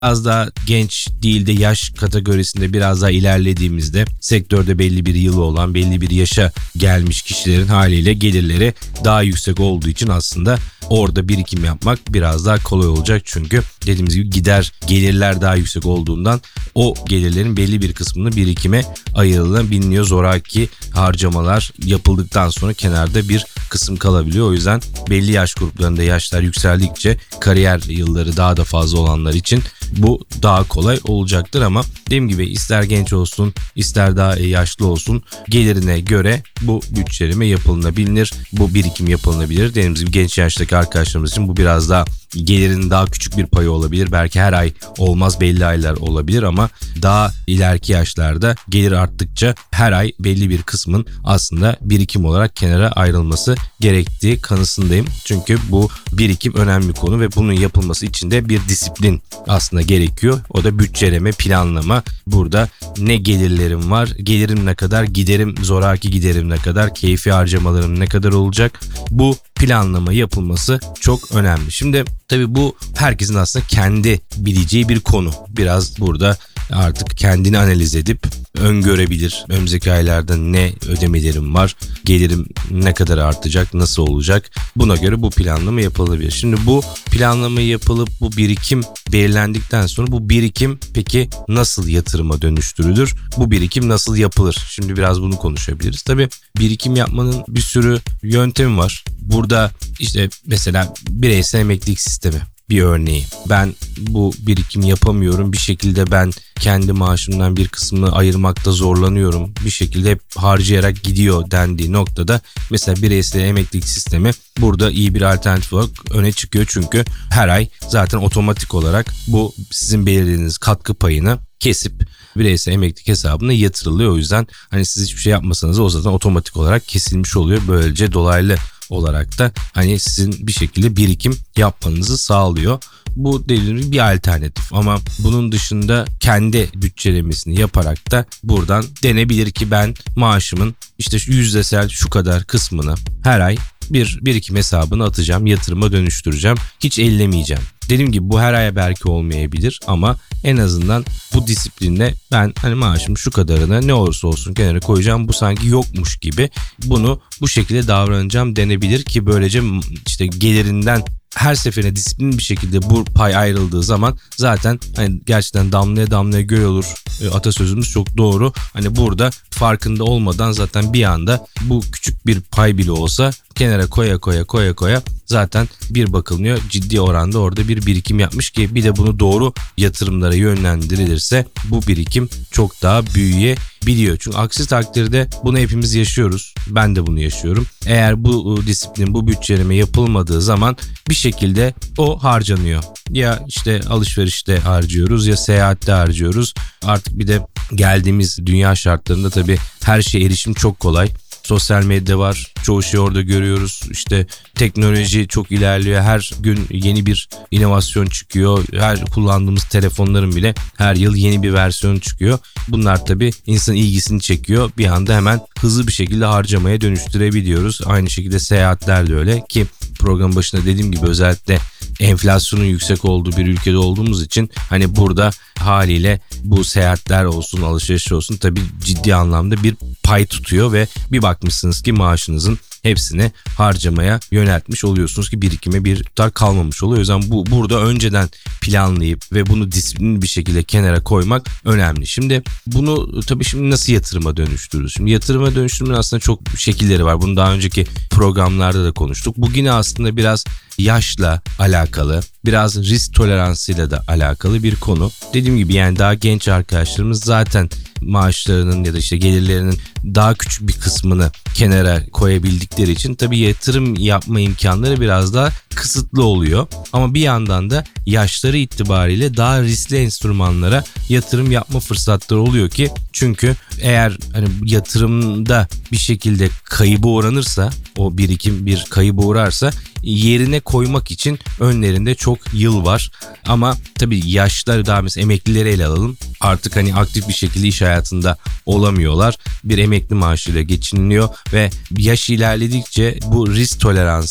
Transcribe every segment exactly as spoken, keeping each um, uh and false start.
biraz daha genç değil de yaş kategorisinde biraz daha ilerlediğimizde sektörde belli bir yılı olan, belli bir yaşa gelmiş kişilerin haliyle gelirleri daha yüksek olduğu için aslında orada birikim yapmak biraz daha kolay olacak. Çünkü dediğimiz gibi gider gelirler daha yüksek olduğundan o gelirlerin belli bir kısmını birikime ayrılabiliyor. Zoraki harcamalar yapıldıktan sonra kenarda bir kısım kalabiliyor. O yüzden belli yaş gruplarında yaşlar yükseldikçe kariyer yılları daha da fazla olanlar için bu daha kolay olacaktır. Ama dediğim gibi ister genç olsun ister daha yaşlı olsun gelirine göre bu bütçeleme yapılabilir. Bu birikim yapılabilir. Dediğimiz gibi genç yaştaki arkadaşlarımız için bu biraz daha gelirin daha küçük bir payı olabilir. Belki her ay olmaz, belli aylar olabilir ama daha ileriki yaşlarda gelir arttıkça her ay belli bir kısmın aslında birikim olarak kenara ayrılması gerektiği kanısındayım. Çünkü bu birikim önemli konu ve bunun yapılması için de bir disiplin aslında gerekiyor. O da bütçeleme, planlama. Burada ne gelirlerim var, gelirim ne kadar, giderim, zoraki giderim ne kadar, keyfi harcamalarım ne kadar olacak? Bu planlama yapılması çok önemli. Şimdi tabii bu herkesin aslında kendi bileceği bir konu. Biraz burada artık kendini analiz edip öngörebilir. Önümüzdeki aylarda ne ödemelerim var, gelirim ne kadar artacak, nasıl olacak? Buna göre bu planlama yapılabilir. Şimdi bu planlama yapılıp bu birikim belirlendikten sonra bu birikim peki nasıl yatırıma dönüştürülür? Bu birikim nasıl yapılır? Şimdi biraz bunu konuşabiliriz. Tabii birikim yapmanın bir sürü yöntemi var. Burada işte mesela bireysel emeklilik sistemi bir örneği. Ben bu birikimi yapamıyorum. Bir şekilde ben kendi maaşımdan bir kısmını ayırmakta zorlanıyorum. Bir şekilde hep harcayarak gidiyor dendiği noktada mesela bireysel emeklilik sistemi burada iyi bir alternatif olarak öne çıkıyor. Çünkü her ay zaten otomatik olarak bu sizin belirlediğiniz katkı payını kesip bireysel emeklilik hesabına yatırılıyor. O yüzden hani siz hiçbir şey yapmasanız o zaten otomatik olarak kesilmiş oluyor. Böylece dolaylı olarak da hani sizin bir şekilde birikim yapmanızı sağlıyor. Bu dediğim bir alternatif ama bunun dışında kendi bütçelemesini yaparak da buradan denebilir ki ben maaşımın işte yüzdesel şu kadar kısmını her ay bir birikim hesabına atacağım, yatırıma dönüştüreceğim, hiç ellemeyeceğim. Dediğim gibi bu her ay belki olmayabilir ama en azından bu disiplinle ben hani maaşım şu kadarını ne olursa olsun kenara koyacağım, bu sanki yokmuş gibi bunu bu şekilde davranacağım denebilir ki böylece işte gelirinden her seferinde disiplin bir şekilde bu pay ayrıldığı zaman zaten hani gerçekten damlaya damlaya göl olur e, atasözümüz çok doğru. Hani burada farkında olmadan zaten bir anda bu küçük bir pay bile olsa kenara koya koya koya koya zaten bir bakılmıyor. Ciddi oranda orada bir birikim yapmış ki bir de bunu doğru yatırımlara yönlendirilirse bu birikim çok daha büyüyebiliyor. Çünkü aksi takdirde bunu hepimiz yaşıyoruz. Ben de bunu yaşıyorum. Eğer bu disiplin, bu bütçeleme yapılmadığı zaman bir şekilde o harcanıyor. Ya işte alışverişte harcıyoruz ya seyahatte harcıyoruz. Artık bir de geldiğimiz dünya şartlarında tabii her şeye erişim çok kolay. Sosyal medya var. Çoğu şeyi orada görüyoruz. İşte teknoloji çok ilerliyor. Her gün yeni bir inovasyon çıkıyor. Her kullandığımız telefonların bile her yıl yeni bir versiyon çıkıyor. Bunlar tabii insanın ilgisini çekiyor. Bir anda hemen hızlı bir şekilde harcamaya dönüştürebiliyoruz. Aynı şekilde seyahatler de öyle ki program başında dediğim gibi özellikle enflasyonun yüksek olduğu bir ülkede olduğumuz için hani burada haliyle bu seyahatler olsun, alışveriş olsun tabii ciddi anlamda bir pay tutuyor ve bir bakmışsınız ki maaşınızın hepsini harcamaya yöneltmiş oluyorsunuz ki birikime bir tutar kalmamış oluyor. O yüzden bu burada önceden planlayıp ve bunu disiplinli bir şekilde kenara koymak önemli. Şimdi bunu tabii şimdi nasıl yatırıma dönüştürürüz? Şimdi yatırıma dönüştürmenin aslında çok şekilleri var. Bunu daha önceki programlarda da konuştuk. Bugün aslında biraz yaşla alakalı, biraz risk toleransıyla da alakalı bir konu. Dediğim gibi yani daha genç arkadaşlarımız zaten maaşlarının ya da işte gelirlerinin daha küçük bir kısmını kenara koyabildikleri için tabii yatırım yapma imkanları biraz daha kısıtlı oluyor. Ama bir yandan da yaşları itibariyle daha riskli enstrümanlara yatırım yapma fırsatları oluyor ki çünkü eğer hani yatırımda bir şekilde kayıba uğranırsa o birikim bir kayıba uğrarsa yerine koymak için önlerinde çok yıl var. Ama tabii yaşları daha mesela emeklileri ele alalım. Artık hani aktif bir şekilde iş hayatında olamıyorlar. Bir emekli maaşıyla geçiniliyor ve yaş ilerledikçe bu risk toleransı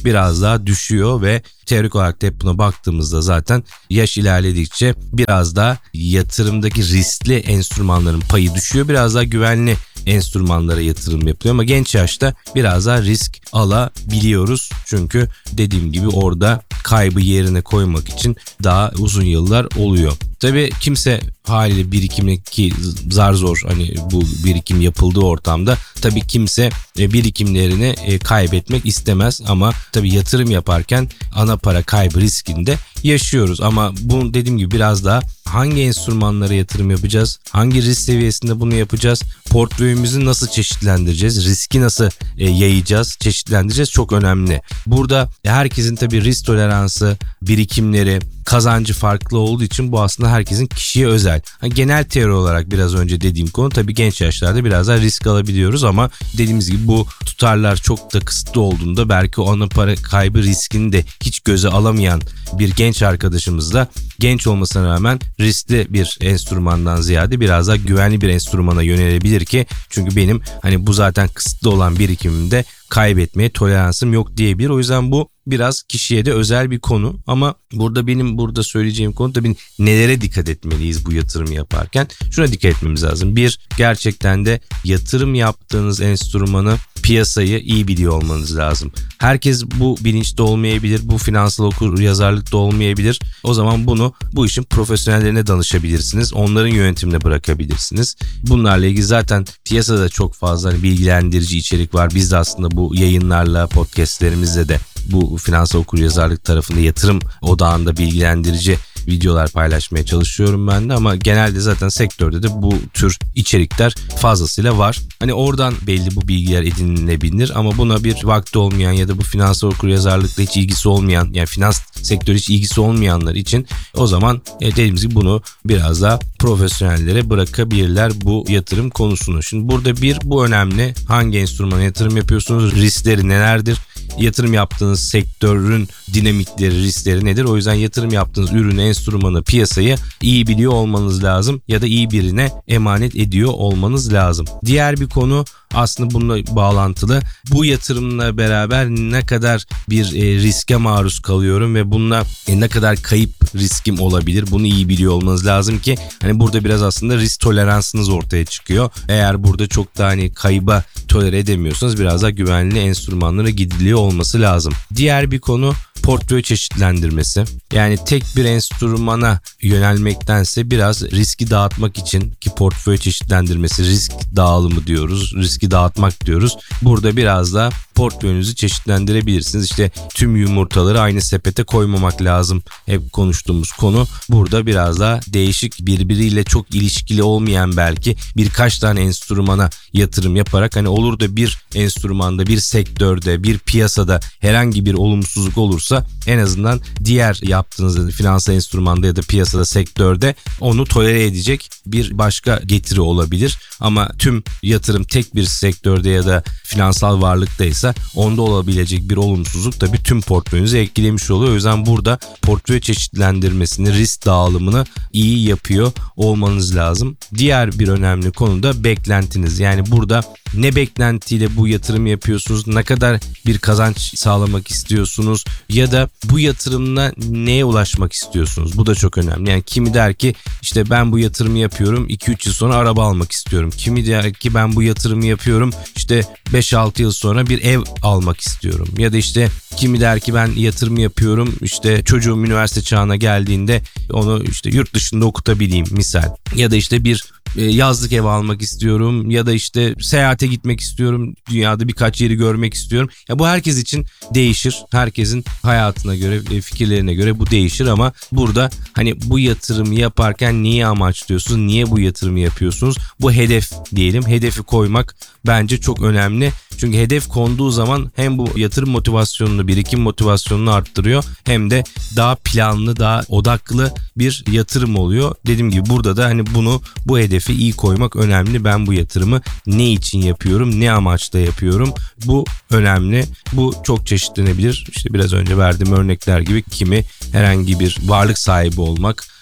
biraz daha düşüyor ve teorik olarak da hep buna baktığımızda zaten yaş ilerledikçe biraz daha yatırımdaki riskli enstrümanların payı düşüyor. Biraz daha güvenli enstrümanlara yatırım yapılıyor ama genç yaşta biraz daha risk alabiliyoruz. Çünkü dediğim gibi orada kaybı yerine koymak için daha uzun yıllar oluyor. Tabii kimse haliyle birikimli, ki zar zor hani bu birikim yapıldığı ortamda tabii kimse birikimlerini kaybetmek istemez ama tabii yatırım yaparken ana para kaybı riskinde yaşıyoruz. Ama bu dediğim gibi biraz daha hangi enstrümanlara yatırım yapacağız, hangi risk seviyesinde bunu yapacağız, portföyümüzü nasıl çeşitlendireceğiz, riski nasıl yayacağız, çeşitlendireceğiz çok önemli. Burada herkesin tabii risk toleransı, birikimleri, kazancı farklı olduğu için bu aslında herkesin kişiye özel. Yani genel teori olarak biraz önce dediğim konu tabii genç yaşlarda biraz daha risk alabiliyoruz ama dediğimiz gibi bu tutarlar çok da kısıtlı olduğunda belki o ana para kaybı riskini de hiç göze alamayan bir genç arkadaşımız da genç olmasına rağmen riskli bir enstrümandan ziyade biraz daha güvenli bir enstrümana yönelebilir ki çünkü benim hani bu zaten kısıtlı olan birikimimde kaybetmeye toleransım yok diyebilir. O yüzden bu biraz kişiye de özel bir konu ama burada benim burada söyleyeceğim konu tabii nelere dikkat etmeliyiz bu yatırımı yaparken. Şuna dikkat etmemiz lazım. Bir, gerçekten de yatırım yaptığınız enstrümanı, piyasayı iyi biliyor olmanız lazım. Herkes bu bilinçte olmayabilir, bu finansal okur yazarlıkta olmayabilir. O zaman bunu bu işin profesyonellerine danışabilirsiniz. Onların yönetimine bırakabilirsiniz. Bunlarla ilgili zaten piyasada çok fazla hani bilgilendirici içerik var. Biz de aslında bu yayınlarla, podcastlerimizle de bu finansal okuryazarlık tarafında yatırım odağında bilgilendirici videolar paylaşmaya çalışıyorum ben de ama genelde zaten sektörde de bu tür içerikler fazlasıyla var. Hani oradan belli bu bilgiler edinilebilir ama buna bir vakti olmayan ya da bu finansal okuryazarlıkla hiç ilgisi olmayan, yani finans sektörü hiç ilgisi olmayanlar için o zaman e, dediğimiz gibi bunu biraz daha profesyonellere bırakabilirler bu yatırım konusunu. Şimdi burada bir, bu önemli. Hangi enstrümana yatırım yapıyorsunuz? Riskleri nelerdir? Yatırım yaptığınız sektörün dinamikleri, riskleri nedir? O yüzden yatırım yaptığınız ürünü, enstrümanı, piyasayı iyi biliyor olmanız lazım ya da iyi birine emanet ediyor olmanız lazım. Diğer bir konu aslında bununla bağlantılı. Bu yatırımla beraber ne kadar bir e, riske maruz kalıyorum ve bununla e, ne kadar kayıp riskim olabilir? Bunu iyi biliyor olmanız lazım ki hani burada biraz aslında risk toleransınız ortaya çıkıyor. Eğer burada çok da hani kayıba tolere edemiyorsanız biraz daha güvenli enstrümanlara gidiliyor olması lazım. Diğer bir konu portföy çeşitlendirmesi. Yani tek bir enstrümana yönelmektense biraz riski dağıtmak için, ki portföy çeşitlendirmesi risk dağılımı diyoruz, riski dağıtmak diyoruz. Burada biraz da portföyünüzü çeşitlendirebilirsiniz. İşte tüm yumurtaları aynı sepete koymamak lazım. Hep konuştuğumuz konu. Burada biraz daha değişik, birbiriyle çok ilişkili olmayan belki birkaç tane enstrümana yatırım yaparak hani olur da bir enstrümanda, bir sektörde, bir piyasada herhangi bir olumsuzluk olursa en azından diğer yaptığınız finansal enstrümanda ya da piyasada, sektörde onu tolere edecek bir başka getiri olabilir. Ama tüm yatırım tek bir sektörde ya da finansal varlıktaysa onda olabilecek bir olumsuzluk tabii tüm portföyünüzü etkilemiş oluyor. O yüzden burada portföy çeşitlendirmesini, risk dağılımını iyi yapıyor olmanız lazım. Diğer bir önemli konu da beklentiniz. Yani burada ne beklentiyle bu yatırım yapıyorsunuz, ne kadar bir kazanç sağlamak istiyorsunuz ya da bu yatırımla neye ulaşmak istiyorsunuz? Bu da çok önemli. Yani kimi der ki işte ben bu yatırımı yapıyorum, iki üç yıl sonra araba almak istiyorum. Kimi der ki ben bu yatırımı yapıyorum, işte beş altı yıl sonra bir ev almak istiyorum. Ya da işte kimi der ki ben yatırım yapıyorum, işte çocuğum üniversite çağına geldiğinde onu işte yurt dışında okutabileyim misal. Ya da işte bir yazlık ev almak istiyorum ya da işte seyahate gitmek istiyorum, dünyada birkaç yeri görmek istiyorum. Ya bu herkes için değişir. Herkesin hayatına göre, fikirlerine göre bu değişir ama burada hani bu yatırımı yaparken niye amaçlıyorsunuz? Niye bu yatırımı yapıyorsunuz? Bu hedef diyelim. Hedefi koymak bence çok önemli. Çünkü hedef konduğu zaman hem bu yatırım motivasyonunu, birikim motivasyonunu arttırıyor hem de daha planlı, daha odaklı bir yatırım oluyor. Dediğim gibi burada da hani bunu, bu hedefi iyi koymak önemli. Ben bu yatırımı ne için yapıyorum, ne amaçla yapıyorum? Bu önemli. Bu çok çeşitlenebilir. İşte biraz önce verdiğim örnekler gibi kimi herhangi bir varlık sahibi olmak,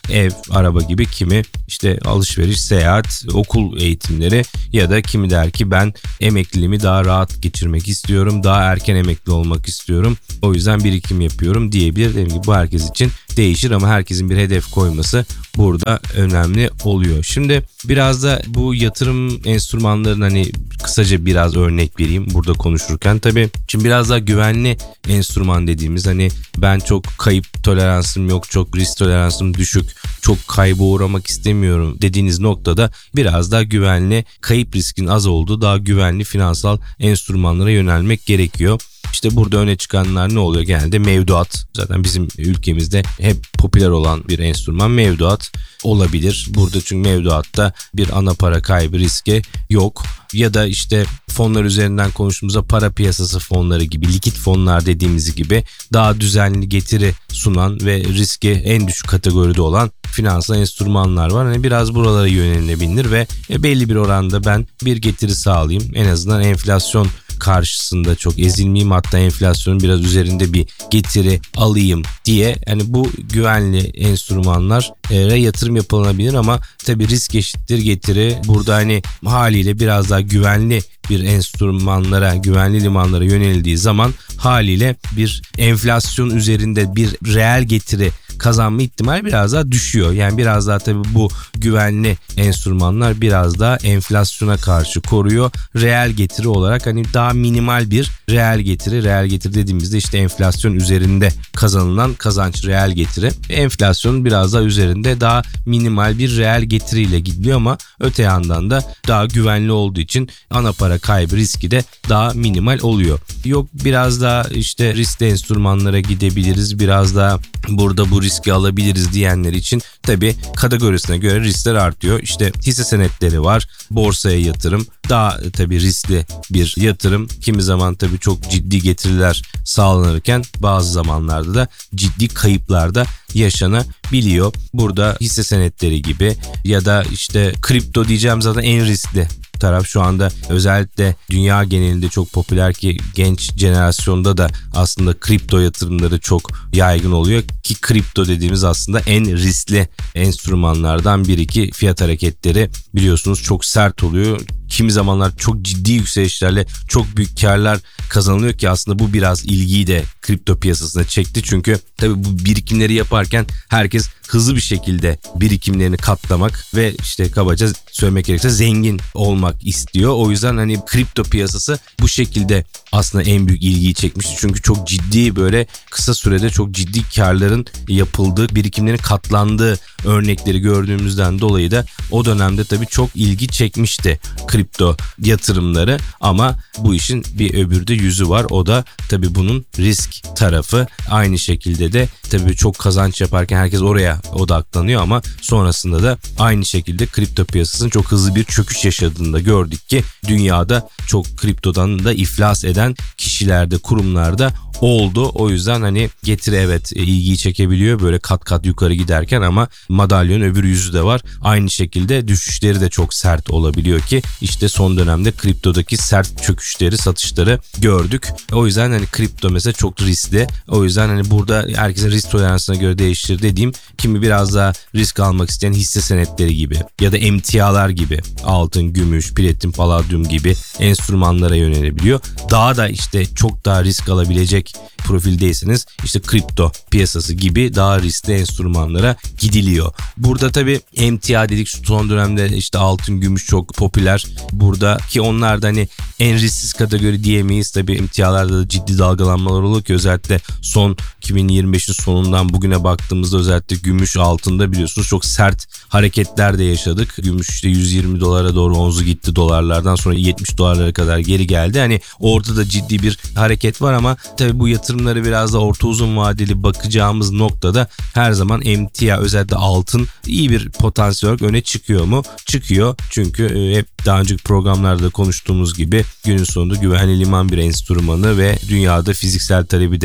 ev, araba gibi, kimi işte alışveriş, seyahat, okul eğitimleri ya da kimi der ki ben emekliliğimi daha rahat geçirmek istiyorum, daha erken emekli olmak istiyorum, o yüzden birikim yapıyorum diyebilir. Dediğim gibi bu herkes için değişir ama herkesin bir hedef koyması burada önemli oluyor. Şimdi biraz da bu yatırım enstrümanlarının hani kısaca biraz örnek vereyim burada konuşurken. Tabii şimdi biraz daha güvenli enstrüman dediğimiz, hani ben çok kayıp toleransım yok, çok risk toleransım düşük, çok kayba uğramak istemiyorum dediğiniz noktada biraz daha güvenli, kayıp riskin az olduğu daha güvenli finansal enstrümanlara yönelmek gerekiyor. İşte burada öne çıkanlar ne oluyor? Genelde mevduat. Zaten bizim ülkemizde hep popüler olan bir enstrüman mevduat olabilir. Burada çünkü mevduatta bir ana para kaybı riski yok. Ya da işte fonlar üzerinden konuştuğumuzda para piyasası fonları gibi, likit fonlar dediğimiz gibi daha düzenli getiri sunan ve riski en düşük kategoride olan finansal enstrümanlar var. Hani biraz buralara yönelilebilir ve belli bir oranda ben bir getiri sağlayayım. En azından enflasyon karşısında çok ezilmeyeyim, hatta enflasyonun biraz üzerinde bir getiri alayım diye, yani bu güvenli enstrümanlara yatırım yapılabilir ama tabii risk eşittir getiri. Burada hani haliyle biraz daha güvenli bir enstrümanlara, güvenli limanlara yöneldiği zaman haliyle bir enflasyon üzerinde bir reel getiri kazanma ihtimali biraz daha düşüyor. Yani biraz daha tabii bu güvenli enstrümanlar biraz daha enflasyona karşı koruyor. Reel getiri olarak hani daha minimal bir reel getiri. Reel getiri dediğimizde işte enflasyon üzerinde kazanılan kazanç reel getiri. Enflasyonun biraz daha üzerinde daha minimal bir reel getiriyle gidiliyor ama öte yandan da daha güvenli olduğu için ana para kaybı riski de daha minimal oluyor. Yok biraz daha işte riskli enstrümanlara gidebiliriz. Biraz daha burada bu riski alabiliriz diyenler için tabii kategorisine göre riskler artıyor. İşte hisse senetleri var, borsaya yatırım daha tabii riskli bir yatırım. Kimi zaman tabii çok ciddi getiriler sağlanırken bazı zamanlarda da ciddi kayıplar da yaşanabiliyor. Burada hisse senetleri gibi ya da işte kripto diyeceğim, zaten en riskli taraf şu anda, özellikle dünya genelinde çok popüler ki genç jenerasyonda da aslında kripto yatırımları çok yaygın oluyor ki kripto dediğimiz aslında en riskli enstrümanlardan biri ki fiyat hareketleri biliyorsunuz çok sert oluyor. Kimi zamanlar çok ciddi yükselişlerle çok büyük karlar kazanılıyor ki aslında bu biraz ilgiyi de kripto piyasasına çekti. Çünkü tabii bu birikimleri yaparken herkes hızlı bir şekilde birikimlerini katlamak ve işte kabaca söylemek gerekirse zengin olmak istiyor. O yüzden hani kripto piyasası bu şekilde aslında en büyük ilgiyi çekmişti. Çünkü çok ciddi, böyle kısa sürede çok ciddi karların yapıldığı, birikimlerin katlandığı örnekleri gördüğümüzden dolayı da o dönemde tabii çok ilgi çekmişti kripto yatırımları. Ama bu işin bir öbür de yüzü var. O da tabii bunun risk tarafı. Aynı şekilde de tabii çok kazanç yaparken herkes oraya odaklanıyor ama sonrasında da aynı şekilde kripto piyasasının çok hızlı bir çöküş yaşadığını da gördük ki dünyada çok kriptodan da iflas eden kişilerde, kurumlarda oldu. O yüzden hani getiri evet ilgiyi çekebiliyor böyle kat kat yukarı giderken ama madalyonun öbür yüzü de var. Aynı şekilde düşüşleri de çok sert olabiliyor ki işte son dönemde kriptodaki sert çöküşleri, satışları gördük. O yüzden hani kripto mesela çok riskli. O yüzden hani burada herkesin risk toleransına göre değişir dediğim, kimi biraz daha risk almak isteyen hisse senetleri gibi ya da emtialar gibi, altın, gümüş, platin, paladyum gibi enstrümanlara yönelebiliyor. Daha da işte çok daha risk alabilecek profildeyseniz işte kripto piyasası gibi daha riskli enstrümanlara gidiliyor. Burada tabii emtia dedik, şu son dönemde işte altın, gümüş çok popüler. Burada ki onlar da hani en risksiz kategori diyemeyiz. Tabii emtialarda da ciddi dalgalanmalar oluyor ki özellikle son iki bin yirmi beşin sonundan bugüne baktığımızda özellikle gümüş, altında biliyorsunuz çok sert hareketler de yaşadık. Gümüş işte yüz yirmi dolara doğru onzu gitti, dolarlardan sonra yetmiş dolarlara kadar geri geldi. Hani orada da ciddi bir hareket var ama tabii bu yatırımları biraz da orta uzun vadeli bakacağımız noktada her zaman emtia, özellikle altın iyi bir potansiyel olarak öne çıkıyor mu? Çıkıyor. Çünkü hep daha önceki programlarda konuştuğumuz gibi günün sonunda güvenli liman bir enstrümanı ve dünyada fiziksel talebi de çok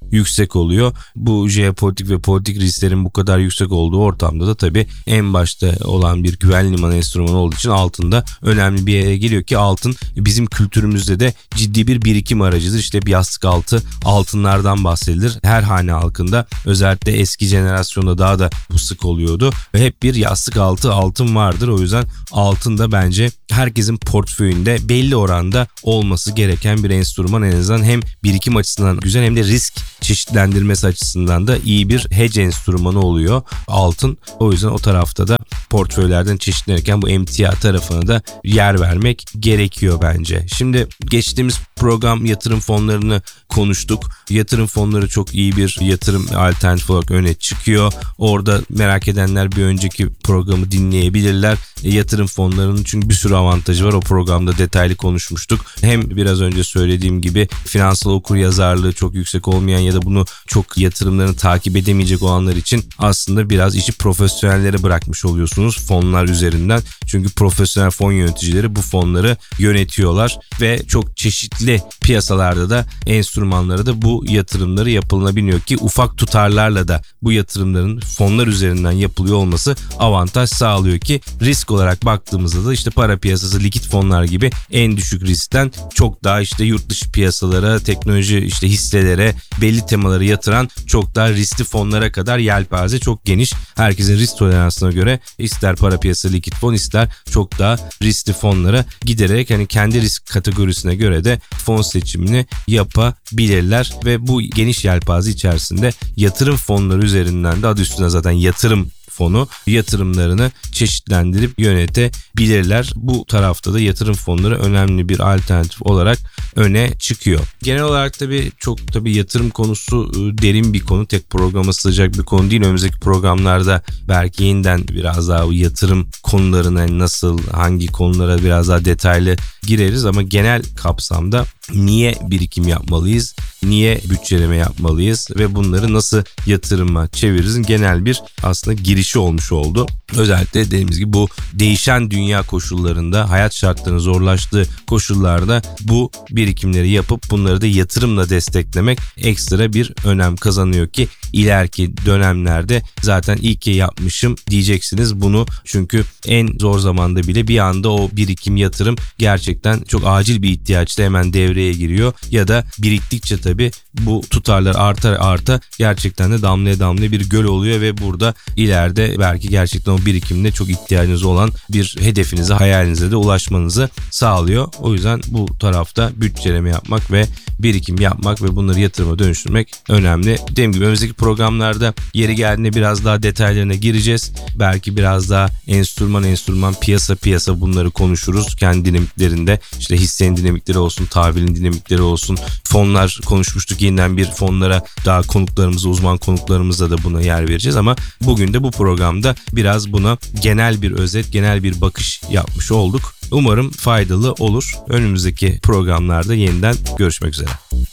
yüksek oluyor. Bu jeopolitik ve politik risklerin bu kadar yüksek olduğu ortamda da tabii en başta olan bir güven limanı enstrümanı olduğu için altında önemli bir yere geliyor ki altın bizim kültürümüzde de ciddi bir birikim aracıdır. İşte bir yastık altı altınlardan bahsedilir. Her hane halkında, özellikle eski jenerasyonda daha da bu sık oluyordu ve hep bir yastık altı altın vardır. O yüzden altın da bence herkesin portföyünde belli oranda olması gereken bir enstrüman. En azından hem birikim açısından güzel hem de risk çeşitlendirmesi açısından da iyi bir hedge enstrümanı oluyor altın. O yüzden o tarafta da portföylerden çeşitlenirken bu emtia tarafına da yer vermek gerekiyor bence. Şimdi geçtiğimiz program yatırım fonlarını konuştuk. Yatırım fonları çok iyi bir yatırım alternatif olarak öne çıkıyor. Orada merak edenler bir önceki programı dinleyebilirler. E, yatırım fonlarının çünkü bir sürü avantajı var. O programda detaylı konuşmuştuk. Hem biraz önce söylediğim gibi finansal okuryazarlığı çok yüksek olmayan ya da bunu çok yatırımlarını takip edemeyecek olanlar için aslında biraz işi profesyonellere bırakmış oluyorsunuz fonlar üzerinden. Çünkü profesyonel fon yöneticileri bu fonları yönetiyorlar ve çok çeşitli piyasalarda da enstrümanlara da bu yatırımları yapılabiliyor ki ufak tutarlarla da bu yatırımların fonlar üzerinden yapılıyor olması avantaj sağlıyor ki risk olarak baktığımızda da işte para piyasası, likit fonlar gibi en düşük riskten çok daha işte yurt dışı piyasalara, teknoloji işte hisselere, belli temaları yatıran çok daha riskli fonlara kadar yelpaze çok geniş. Herkesin risk toleransına göre ister para piyasası, likit fon, ister çok daha riskli fonlara giderek hani kendi risk kategorisine göre de fon seçimini yapabilirler ve bu geniş yelpaze içerisinde yatırım fonları üzerinden de adı üstünde zaten yatırım fonu yatırımlarını çeşitlendirip yönetebilirler. Bu tarafta da yatırım fonları önemli bir alternatif olarak öne çıkıyor. Genel olarak tabii çok tabii yatırım konusu derin bir konu. Tek programa sığacak bir konu değil. Önümüzdeki programlarda belki yeniden biraz daha yatırım konularına nasıl, hangi konulara biraz daha detaylı gireriz ama genel kapsamda niye birikim yapmalıyız, niye bütçeleme yapmalıyız ve bunları nasıl yatırıma çeviririz genel bir aslında girişi olmuş oldu. Özellikle dediğimiz gibi bu değişen dünya koşullarında, hayat şartlarının zorlaştığı koşullarda bu birikimleri yapıp bunları da yatırımla desteklemek ekstra bir önem kazanıyor ki ileriki dönemlerde zaten iyi ki yapmışım diyeceksiniz bunu. Çünkü en zor zamanda bile bir anda o birikim, yatırım gerçekten çok acil bir ihtiyaçta hemen devreye giriyor ya da biriktikçe tabii bu tutarlar artar arta gerçekten de damlaya damlaya bir göl oluyor ve burada ileride belki gerçekten o birikimde çok ihtiyacınız olan bir hedefinize, hayalinize de ulaşmanızı sağlıyor. O yüzden bu tarafta bütçeleme yapmak ve birikim yapmak ve bunları yatırıma dönüştürmek önemli. Dediğim gibi önümüzdeki programlarda yeri geldiğinde biraz daha detaylarına gireceğiz. Belki biraz daha enstrüman enstrüman, piyasa piyasa bunları konuşuruz. Kendi dinamiklerinde işte hissenin dinamikleri olsun, tahvilin dinamikleri olsun. Fonlar konuşmuştuk. Yeniden bir fonlara daha konuklarımıza, uzman konuklarımıza da buna yer vereceğiz ama bugün de bu programda biraz buna genel bir özet, genel bir bakış yapmış olduk. Umarım faydalı olur. Önümüzdeki programlarda yeniden görüşmek üzere.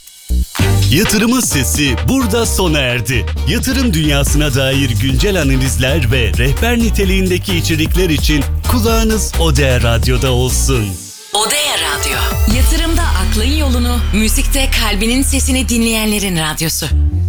Yatırımın sesi burada sona erdi. Yatırım dünyasına dair güncel analizler ve rehber niteliğindeki içerikler için kulağınız Odea Radyo'da olsun. Odea Radyo. Yatırımda aklın yolunu, müzikte kalbinin sesini dinleyenlerin radyosu.